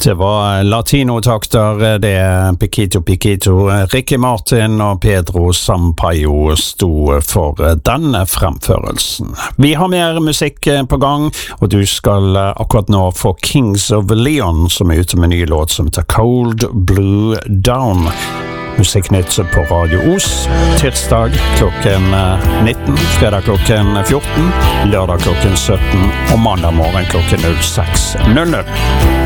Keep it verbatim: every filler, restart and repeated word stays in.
Det var latinotakter, det er Piquito Piquito, Ricky Martin og Pedro Sampaio sto for denne fremførelsen. Vi har mer musikk på gang, og du skal akkurat nå få Kings of Leon, som er ute med en ny låt som heter Cold Blue Down. Musikknytt på Radio Os, tirsdag klokken nitten, fredag klokken fjorten, lørdag klokken sytten og mandag morgen klokken null seks null null.